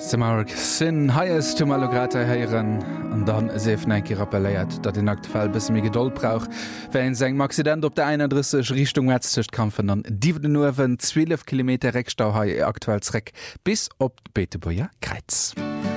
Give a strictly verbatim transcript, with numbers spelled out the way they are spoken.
Mark sinn heiers to Malograta heieren an dann seef enke rappelléiert, dat den aktuell bis mé Geduld brauch. Well en seng Accident op der einunddreißig Richtung Wetzcht kampfen an Diwe den Nowen zwölf Kilometer Reckstau hai aktuell Zreck bis op d Beeteboier Kreiz.